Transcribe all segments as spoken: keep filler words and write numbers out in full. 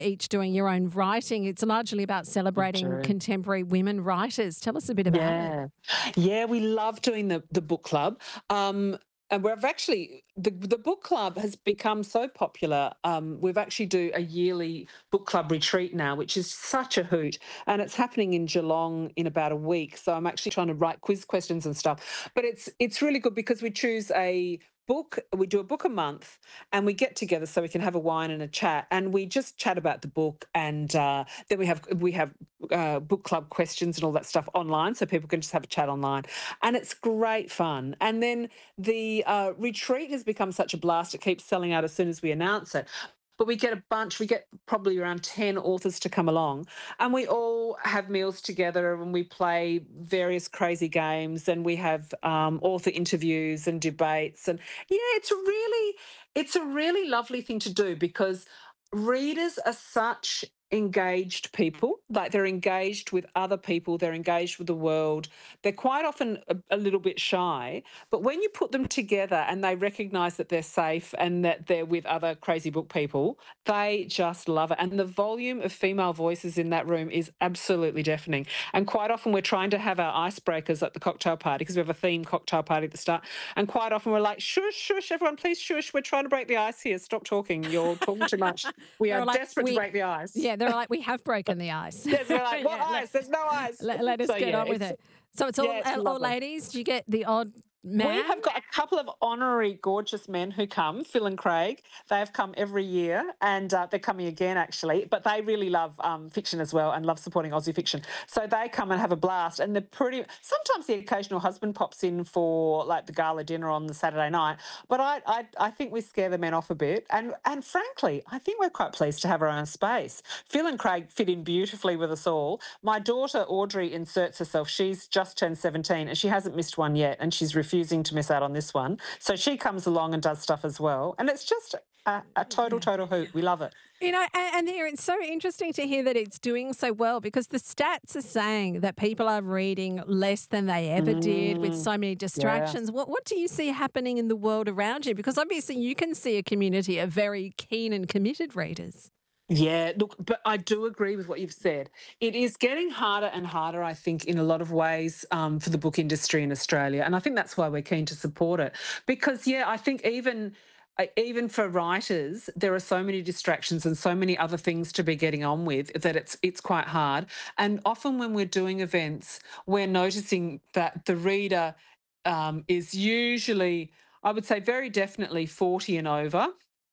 each doing your own writing. It's largely about celebrating True. contemporary women writers. Tell us a bit about it. Yeah. Yeah, we love doing the the book club. Um, and we've actually the the book club has become so popular. Um, we've actually do a yearly book club retreat now, which is such a hoot, and it's happening in Geelong in about a week. So I'm actually trying to write quiz questions and stuff. But it's it's really good because we choose a book. We do a book a month, and we get together so we can have a wine and a chat, and we just chat about the book, and uh, then we have we have uh, book club questions and all that stuff online, so people can just have a chat online, and it's great fun. And then the uh, retreat has become such a blast; it keeps selling out as soon as we announce it. But we get a bunch, we get probably around ten authors to come along, and we all have meals together and we play various crazy games, and we have um, author interviews and debates. And yeah, it's really, it's a really lovely thing to do because readers are such engaged people, like they're engaged with other people, they're engaged with the world. They're quite often a, a little bit shy, but when you put them together and they recognize that they're safe and that they're with other crazy book people, they just love it. And the volume of female voices in that room is absolutely deafening. And quite often we're trying to have our icebreakers at the cocktail party because we have a theme cocktail party at the start. And quite often we're like, shush, shush, everyone, please shush. We're trying to break the ice here. Stop talking. You're talking too much. We They're are like, desperate to we, break the ice. yeah, they're like, we have broken the ice. Yes, we're like, what yeah, ice? There's no ice. let, let us So get yeah, on with it's it. So it's all, yeah, it's all lovely. ladies. Do you get the odd We man? have got a couple of honorary gorgeous men who come, Phil and Craig. They have come every year, and uh, they're coming again, actually. But they really love um, fiction as well and love supporting Aussie fiction. So they come and have a blast. And they're pretty... Sometimes the occasional husband pops in for, like, the gala dinner on the Saturday night. But I I, I think we scare the men off a bit. And, and frankly, I think we're quite pleased to have our own space. Phil and Craig fit in beautifully with us all. My daughter, Audrey, inserts herself. She's just turned seventeen, and she hasn't missed one yet, and she's refusing to miss out on this one. So she comes along and does stuff as well. And it's just a, a total, total hoot. We love it. You know, and, and here it's so interesting to hear that it's doing so well because the stats are saying that people are reading less than they ever did with Mm, so many yeah. distractions. What what do you see happening in the world around you? Because obviously you can see a community of very keen and committed readers. Yeah, look, but I do agree with what you've said. It is getting harder and harder, I think, in a lot of ways um, for the book industry in Australia. And I think that's why we're keen to support it. Because, yeah, I think even uh, even for writers, there are so many distractions and so many other things to be getting on with that it's it's quite hard. And often when we're doing events, we're noticing that the reader um, is usually, I would say, very definitely forty and over.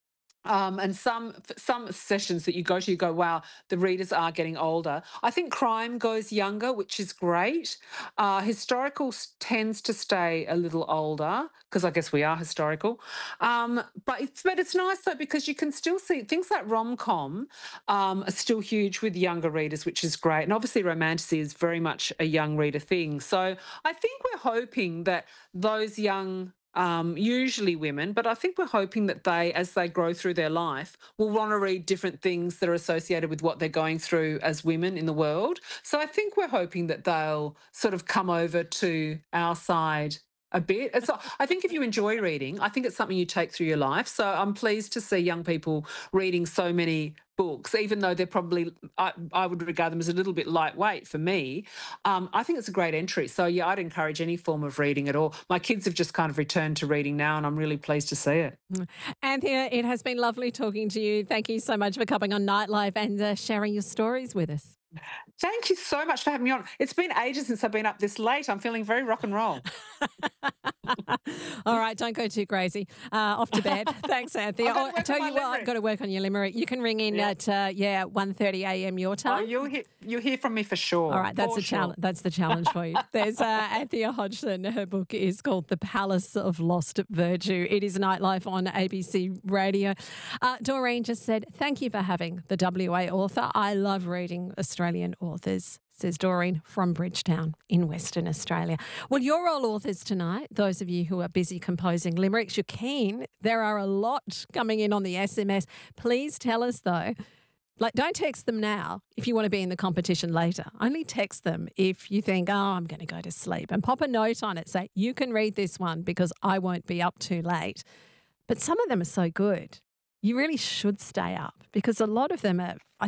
Um, and some some sessions that you go to, you go, wow, the readers are getting older. I think crime goes younger, which is great. Uh, historical s- tends to stay a little older because I guess we are historical. Um, but it's but it's nice though because you can still see things like rom com um, are still huge with younger readers, which is great. And obviously, romanticy is very much a young reader thing. So I think we're hoping that those young um, usually women, but I think we're hoping that they, as they grow through their life, will want to read different things that are associated with what they're going through as women in the world. So I think we're hoping that they'll sort of come over to our side a bit. And so I think if you enjoy reading, I think it's something you take through your life. So I'm pleased to see young people reading so many books, even though they're probably, I, I would regard them as a little bit lightweight for me. Um, I think it's a great entry. So, yeah, I'd encourage any form of reading at all. My kids have just kind of returned to reading now, and I'm really pleased to see it. Mm. Anthea, it has been lovely talking to you. Thank you so much for coming on Nightlife and uh, sharing your stories with us. Thank you so much for having me on. It's been ages since I've been up this late. I'm feeling very rock and roll. All right, don't go too crazy. Uh, off to bed. Thanks, Anthea. I've got Oh, to I work tell on you my what, I've got limerick. to work on your limerick. You can ring in Yeah. at uh, yeah one thirty a m your Oh, time. you'll hear, you'll hear from me for All sure. right, that's For the challenge. sure. That's the challenge for you. There's uh, Anthea Hodgson. Her book is called The Palace of Lost Virtue. It is Nightlife on A B C Radio. Uh, Doreen just said, "Thank you for having the W A author. I love reading Australian authors." Says Doreen from Bridgetown in Western Australia. Well, you're all authors tonight. Those of you who are busy composing limericks, you're keen. There are a lot coming in on the S M S. Please tell us though. Like, don't text them now if you want to be in the competition later. Only text them if you think, oh, I'm going to go to sleep. And pop a note on it. Say, you can read this one because I won't be up too late. But some of them are so good. you really should stay up because a lot of them are,